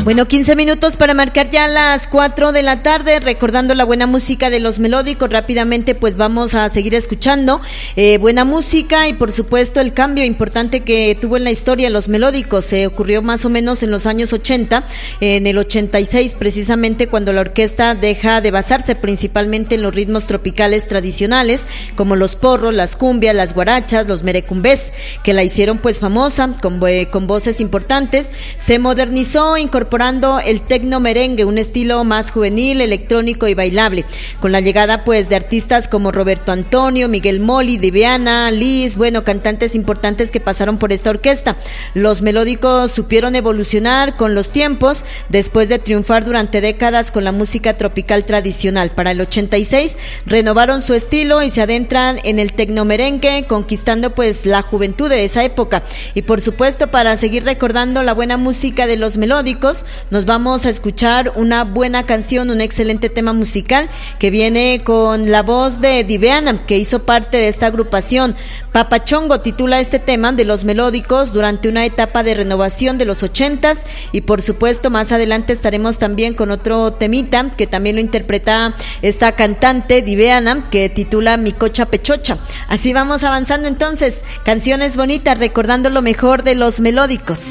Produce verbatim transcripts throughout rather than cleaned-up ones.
Bueno, quince minutos para marcar ya las cuatro de la tarde, recordando la buena música de Los Melódicos. Rápidamente pues vamos a seguir escuchando eh, buena música y por supuesto el cambio importante que tuvo en la historia Los Melódicos. Se eh, ocurrió más o menos en los años ochenta, eh, en el ochenta y seis precisamente, cuando la orquesta deja de basarse principalmente en los ritmos tropicales tradicionales como los porros, las cumbias, las guarachas, los merecumbés, que la hicieron pues famosa con, eh, con voces importantes. Se modernizó incorporando el tecno merengue, un estilo más juvenil, electrónico y bailable, con la llegada pues de artistas como Roberto Antonio, Miguel Moli, Diviana, Liz, bueno, cantantes importantes que pasaron por esta orquesta. Los Melódicos supieron evolucionar con los tiempos después de triunfar durante décadas con la música tropical tradicional. Para el ochenta y seis renovaron su estilo y se adentran en el tecno merengue, conquistando pues la juventud de esa época. Y por supuesto, para seguir recordando la buena música de Los Melódicos, nos vamos a escuchar una buena canción, un excelente tema musical que viene con la voz de Diviana, que hizo parte de esta agrupación. Papachongo titula este tema de Los Melódicos durante una etapa de renovación de los ochentas, y por supuesto más adelante estaremos también con otro temita que también lo interpreta esta cantante Diviana, que titula Mi Cocha Pechocha. Así vamos avanzando entonces, canciones bonitas recordando lo mejor de Los Melódicos.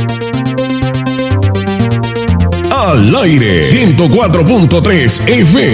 Al aire ciento cuatro punto tres F